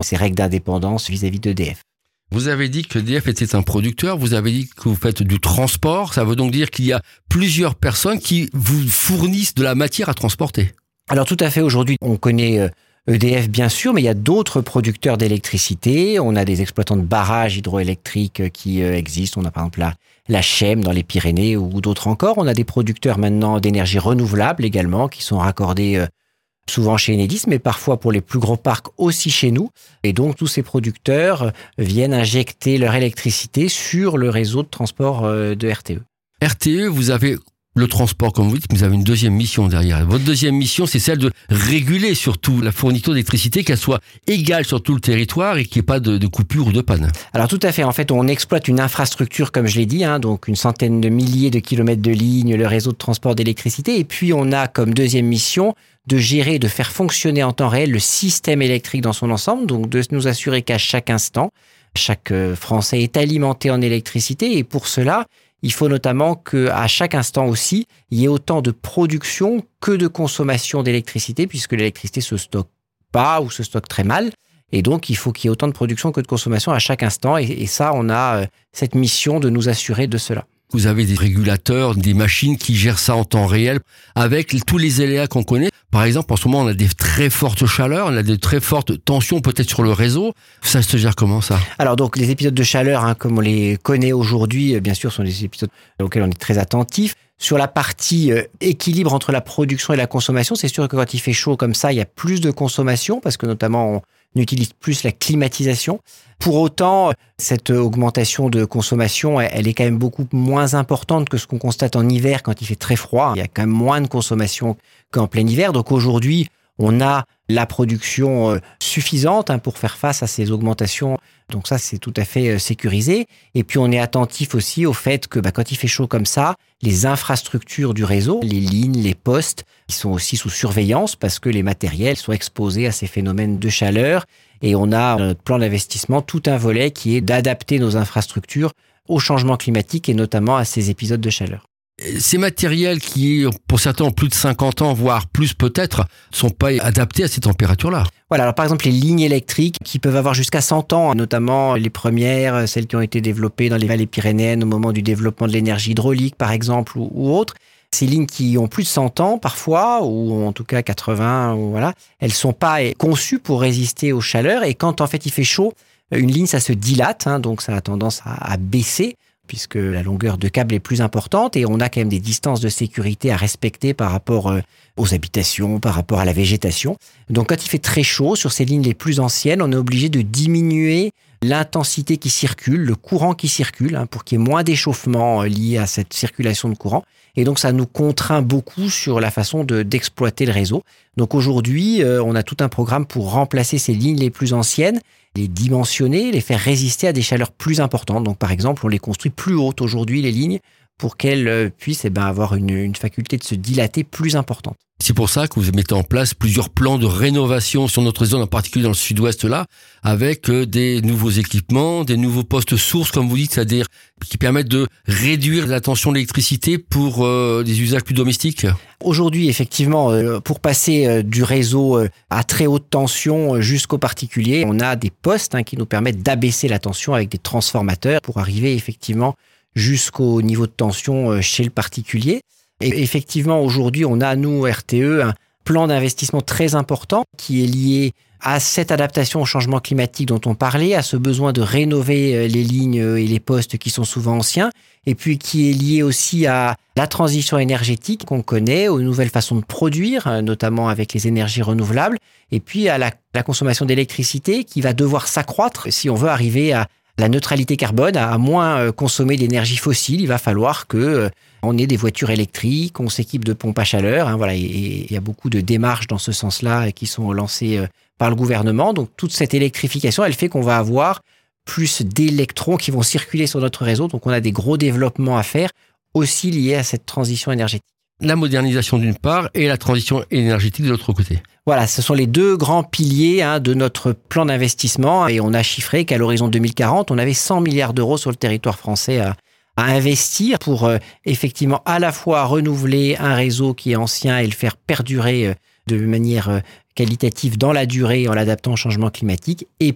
ces règles d'indépendance vis-à-vis d'EDF. Vous avez dit que EDF était un producteur, vous avez dit que vous faites du transport, ça veut donc dire qu'il y a plusieurs personnes qui vous fournissent de la matière à transporter. Alors tout à fait, aujourd'hui on connaît EDF bien sûr, mais il y a d'autres producteurs d'électricité. On a des exploitants de barrages hydroélectriques qui existent. On a par exemple la Chem dans les Pyrénées ou d'autres encore. On a des producteurs maintenant d'énergie renouvelable également qui sont raccordés souvent chez Enedis, mais parfois pour les plus gros parcs aussi chez nous. Et donc tous ces producteurs viennent injecter leur électricité sur le réseau de transport de RTE. RTE, vous avez le transport, comme vous dites, mais vous avez une deuxième mission derrière. Votre deuxième mission, c'est celle de réguler surtout la fourniture d'électricité, qu'elle soit égale sur tout le territoire et qu'il n'y ait pas de coupure ou de panne. Alors tout à fait. En fait, on exploite une infrastructure, comme je l'ai dit, donc une centaine de milliers de kilomètres de lignes, le réseau de transport d'électricité. Et puis, on a comme deuxième mission de gérer, de faire fonctionner en temps réel le système électrique dans son ensemble. Donc, de nous assurer qu'à chaque instant, chaque Français est alimenté en électricité. Et pour cela, il faut notamment qu'à chaque instant aussi, il y ait autant de production que de consommation d'électricité, puisque l'électricité se stocke pas ou se stocke très mal. Et donc, il faut qu'il y ait autant de production que de consommation à chaque instant. Et ça, on a cette mission de nous assurer de cela. Vous avez des régulateurs, des machines qui gèrent ça en temps réel avec tous les aléas qu'on connaît. Par exemple, en ce moment, on a des très fortes chaleurs, on a des très fortes tensions peut-être sur le réseau. Ça se gère comment ça ? Alors donc, les épisodes de chaleur, comme on les connaît aujourd'hui, bien sûr, sont des épisodes auxquels on est très attentif. Sur la partie équilibre entre la production et la consommation, c'est sûr que quand il fait chaud comme ça, il y a plus de consommation parce que notamment on utilise plus la climatisation. Pour autant, cette augmentation de consommation, elle est quand même beaucoup moins importante que ce qu'on constate en hiver quand il fait très froid. Il y a quand même moins de consommation qu'en plein hiver. Donc aujourd'hui, on a la production suffisante pour faire face à ces augmentations. Donc ça, c'est tout à fait sécurisé. Et puis, on est attentif aussi au fait que quand il fait chaud comme ça, les infrastructures du réseau, les lignes, les postes, ils sont aussi sous surveillance parce que les matériels sont exposés à ces phénomènes de chaleur. Et on a dans notre plan d'investissement tout un volet qui est d'adapter nos infrastructures au changement climatique et notamment à ces épisodes de chaleur. Ces matériels qui, pour certains, ont plus de 50 ans, voire plus peut-être, sont pas adaptés à ces températures-là. Voilà, alors par exemple, les lignes électriques qui peuvent avoir jusqu'à 100 ans, notamment les premières, celles qui ont été développées dans les vallées pyrénéennes au moment du développement de l'énergie hydraulique, par exemple, ou autres. Ces lignes qui ont plus de 100 ans parfois, ou en tout cas 80, voilà, elles sont pas conçues pour résister aux chaleurs. Et quand en fait il fait chaud, une ligne, ça se dilate, donc ça a tendance à baisser, puisque la longueur de câble est plus importante et on a quand même des distances de sécurité à respecter par rapport aux habitations, par rapport à la végétation. Donc quand il fait très chaud, sur ces lignes les plus anciennes, on est obligé de diminuer l'intensité qui circule, le courant qui circule, pour qu'il y ait moins d'échauffement lié à cette circulation de courant. Et donc ça nous contraint beaucoup sur la façon d'exploiter le réseau. Donc aujourd'hui, on a tout un programme pour remplacer ces lignes les plus anciennes, les dimensionner, les faire résister à des chaleurs plus importantes. Donc par exemple, on les construit plus hautes aujourd'hui, les lignes, pour qu'elles puissent avoir une faculté de se dilater plus importante. C'est pour ça que vous mettez en place plusieurs plans de rénovation sur notre zone, en particulier dans le sud-ouest là, avec des nouveaux équipements, des nouveaux postes sources, comme vous dites, c'est-à-dire qui permettent de réduire la tension d'électricité pour des usages plus domestiques. Aujourd'hui, effectivement, pour passer du réseau à très haute tension jusqu'au particulier, on a des postes qui nous permettent d'abaisser la tension avec des transformateurs pour arriver effectivement jusqu'au niveau de tension chez le particulier. Et effectivement, aujourd'hui, on a, nous, RTE, un plan d'investissement très important qui est lié à cette adaptation au changement climatique dont on parlait, à ce besoin de rénover les lignes et les postes qui sont souvent anciens, et puis qui est lié aussi à la transition énergétique qu'on connaît, aux nouvelles façons de produire, notamment avec les énergies renouvelables, et puis à la consommation d'électricité qui va devoir s'accroître si on veut arriver à la neutralité carbone, à moins consommer d'énergie fossile. Il va falloir que on ait des voitures électriques, on s'équipe de pompes à chaleur. Voilà, et il y a beaucoup de démarches dans ce sens-là qui sont lancées par le gouvernement. Donc toute cette électrification, elle fait qu'on va avoir plus d'électrons qui vont circuler sur notre réseau. Donc on a des gros développements à faire aussi liés à cette transition énergétique. La modernisation d'une part et la transition énergétique de l'autre côté. Voilà, ce sont les deux grands piliers de notre plan d'investissement. Et on a chiffré qu'à l'horizon 2040, on avait 100 milliards d'euros sur le territoire français à investir pour effectivement à la fois renouveler un réseau qui est ancien et le faire perdurer de manière qualitative dans la durée en l'adaptant au changement climatique, et